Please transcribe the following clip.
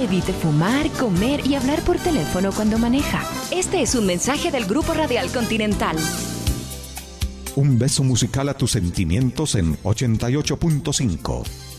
Evite fumar, comer y hablar por teléfono cuando maneja. Este es un mensaje del Grupo Radial Continental. Un beso musical a tus sentimientos en 88.5.